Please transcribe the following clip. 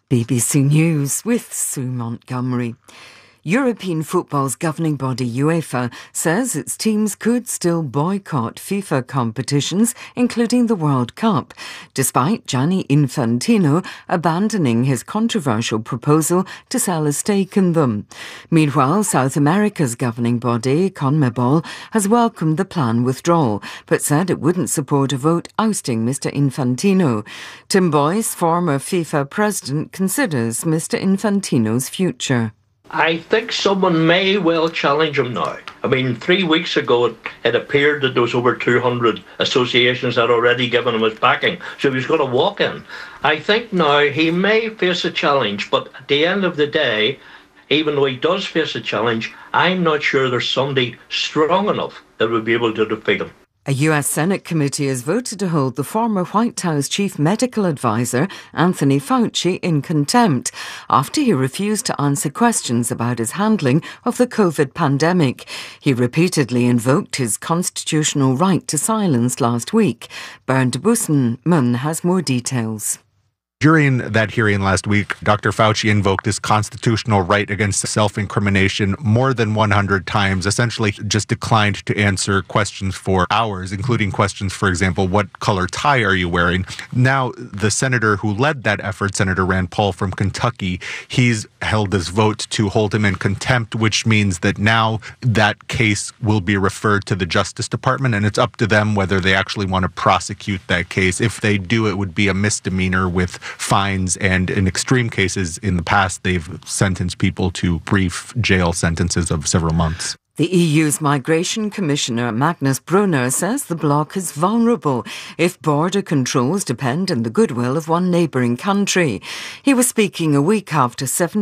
BBC News with Sue Montgomery. European football's governing body UEFA says its teams could still boycott FIFA competitions, including the World Cup, despite Gianni Infantino abandoning his controversial proposal to sell a stake in them. Meanwhile, South America's governing body, CONMEBOL, has welcomed the planned withdrawal, but said it wouldn't support a vote ousting Mr Infantino. Tim Boyce, former FIFA president, considers Mr Infantino's future. I think someone may well challenge him now. 3 weeks ago it appeared that there was over 200 associations that had already given him his backing, so he was going to walk in. I think now he may face a challenge, but at the end of the day, even though he does face a challenge, I'm not sure there's somebody strong enough that would be able to defeat him. A US Senate committee has voted to hold the former White House chief medical advisor, Anthony Fauci, in contempt after he refused to answer questions about his handling of the COVID pandemic. He repeatedly invoked his constitutional right to silence last week. Bernd Busman has more details. During that hearing last week, Dr. Fauci invoked his constitutional right against self-incrimination more than 100 times, essentially just declined to answer questions for hours, including questions, for example, what color tie are you wearing? Now, the senator who led that effort, Senator Rand Paul from Kentucky, he's held this vote to hold him in contempt, which means that now that case will be referred to the Justice Department, and it's up to them whether they actually want to prosecute that case. If they do, it would be a misdemeanor with fines, and in extreme cases in the past, they've sentenced people to brief jail sentences of several months. The EU's Migration Commissioner Magnus Brunner says the bloc is vulnerable if border controls depend on the goodwill of one neighbouring country. He was speaking a week after 7